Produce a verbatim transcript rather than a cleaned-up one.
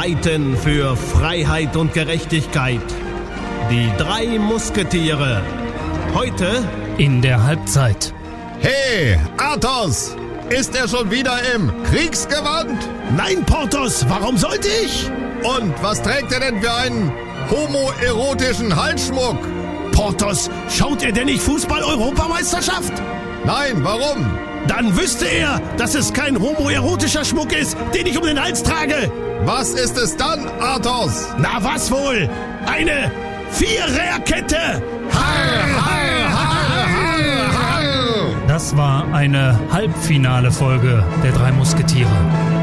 streiten für Freiheit und Gerechtigkeit. Die drei Musketiere. Heute in der Halbzeit. Hey, Athos! Ist er schon wieder im Kriegsgewand? Nein, Porthos, warum sollte ich? Und was trägt er denn für einen homoerotischen Halsschmuck? Porthos, schaut er denn nicht Fußball-Europameisterschaft? Nein, warum? Dann wüsste er, dass es kein homoerotischer Schmuck ist, den ich um den Hals trage. Was ist es dann, Athos? Na was wohl? Eine Viererkette! Har, har, har, har, har. Das war eine Halbfinale-Folge der drei Musketiere.